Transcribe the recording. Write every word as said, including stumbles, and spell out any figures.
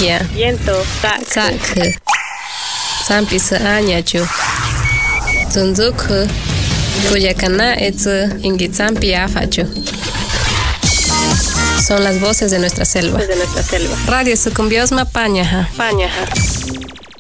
Ingia. Viento. Sak. Sak. Sampis Anyachu. Zunzuk. Kuyakana etz Ingitsampi Afachu. Son las voces de nuestra selva. De nuestra selva. Radio Sucumbiosma Pañaja. Pañaja.